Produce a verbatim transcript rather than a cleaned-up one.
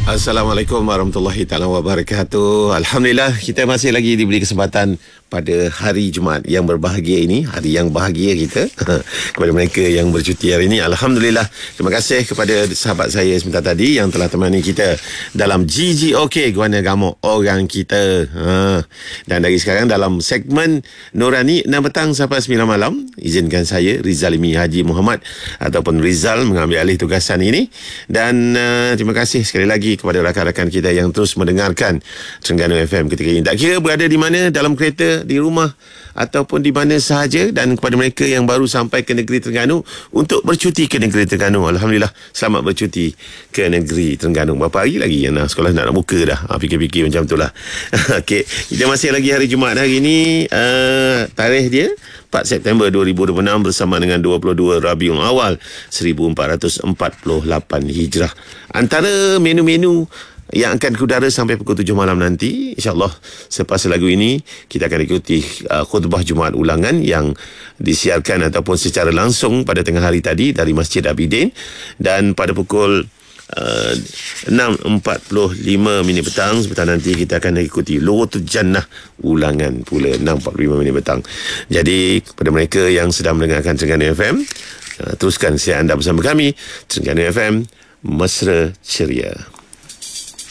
Assalamualaikum warahmatullahi taala wabarakatuh. Alhamdulillah kita masih lagi diberi kesempatan pada hari Jumaat yang berbahagia ini, hari yang bahagia kita kepada mereka yang bercuti hari ini. Alhamdulillah. Terima kasih kepada sahabat saya sebentar tadi yang telah temani kita dalam G G O K, Guana Gamuk Orang Kita. Ha. Dan dari sekarang dalam segmen Nurani enam petang sampai sembilan malam, izinkan saya Rizalimi Haji Muhammad ataupun Rizal mengambil alih tugasan ini. Dan uh, terima kasih sekali lagi kepada rakan-rakan kita yang terus mendengarkan Terengganu F M ketika ini. Tak kira berada di mana, dalam kereta, di rumah ataupun di mana sahaja. Dan kepada mereka yang baru sampai ke negeri Terengganu untuk bercuti ke negeri Terengganu, Alhamdulillah, selamat bercuti ke negeri Terengganu. Berapa hari lagi yang nak sekolah nak, nak buka dah. Ha, fikir-fikir macam tu lah. Okey, kita masih lagi hari Jumaat hari ini. Uh, tarikh dia empat September dua ribu dua puluh enam bersama dengan dua puluh dua Rabiul Awal seribu empat ratus empat puluh lapan Hijrah. Antara menu-menu yang akan kudara sampai pukul tujuh malam nanti, InsyaAllah selepas lagu ini kita akan ikuti uh, khutbah Jumaat ulangan yang disiarkan ataupun secara langsung pada tengah hari tadi dari Masjid Abidin. Dan pada pukul Uh, enam empat puluh lima minit petang sebentar nanti kita akan ikuti Lughul Jannah ulangan pula enam empat puluh lima minit petang. Jadi kepada mereka yang sedang mendengarkan Terengganu F M, uh, teruskan siaran anda bersama kami Terengganu F M, mesra ceria.